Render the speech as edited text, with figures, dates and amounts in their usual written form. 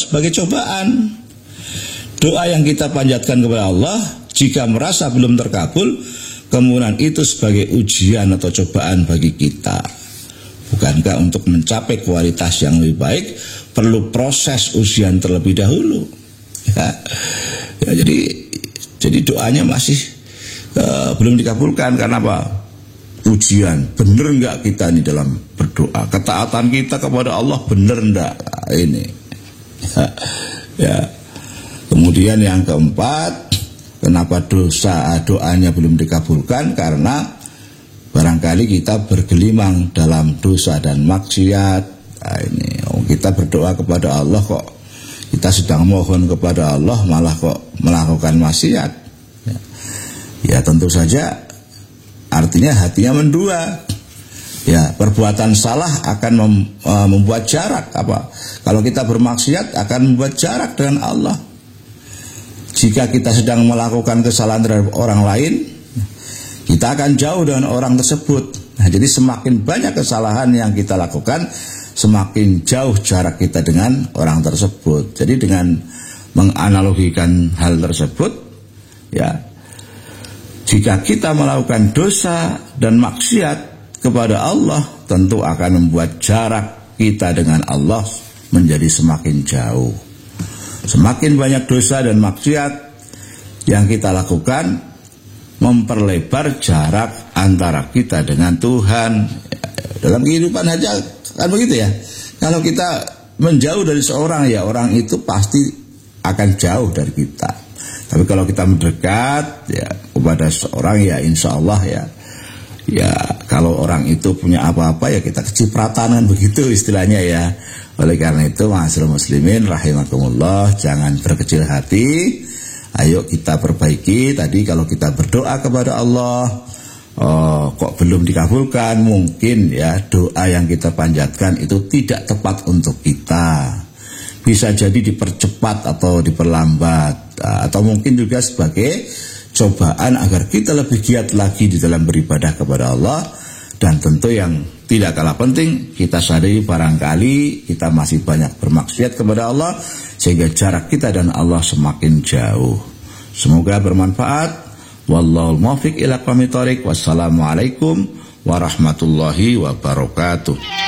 sebagai cobaan. Doa yang kita panjatkan kepada Allah, jika merasa belum terkabul, kemudian itu sebagai ujian atau cobaan bagi kita. Bukankah untuk mencapai kualitas yang lebih baik perlu proses ujian terlebih dahulu? Ya, jadi doanya masih belum dikabulkan karena apa? Ujian. Bener enggak kita ini dalam berdoa? Ketaatan kita kepada Allah bener enggak? Ini. Ya. Kemudian yang keempat, kenapa doanya belum dikabulkan? Karena barangkali kita bergelimang dalam dosa dan maksiat. Nah, ini kita berdoa kepada Allah kok kita sedang mohon kepada Allah malah kok melakukan maksiat. Ya tentu saja artinya hatinya mendua. Ya, perbuatan salah akan membuat jarak apa? Kalau kita bermaksiat akan membuat jarak dengan Allah. Jika kita sedang melakukan kesalahan terhadap orang lain, kita akan jauh dengan orang tersebut. Nah, jadi semakin banyak kesalahan yang kita lakukan, semakin jauh jarak kita dengan orang tersebut. Jadi dengan menganalogikan hal tersebut, ya, jika kita melakukan dosa dan maksiat kepada Allah, tentu akan membuat jarak kita dengan Allah menjadi semakin jauh. Semakin banyak dosa dan maksiat yang kita lakukan, memperlebar jarak antara kita dengan Tuhan. Dalam kehidupan aja kan begitu ya. Kalau kita menjauh dari seorang, ya orang itu pasti akan jauh dari kita. Tapi kalau kita mendekat ya kepada seorang, ya insya Allah ya kalau orang itu punya apa-apa ya kita kecipratan kan begitu istilahnya ya. Oleh karena itu ma'asyiral muslimin rahimakumullah, jangan berkecil hati. Ayo kita perbaiki. Tadi kalau kita berdoa kepada Allah kok belum dikabulkan, mungkin ya doa yang kita panjatkan itu tidak tepat untuk kita. Bisa jadi dipercepat atau diperlambat, atau mungkin juga sebagai cobaan agar kita lebih giat lagi di dalam beribadah kepada Allah. Dan tentu yang tidak kalah penting, kita sadari barangkali kita masih banyak bermaksiat kepada Allah, sehingga jarak kita dan Allah semakin jauh. Semoga bermanfaat. Wallahul muwaffiq ila aqwamit thoriq. Wassalamualaikum warahmatullahi wabarakatuh.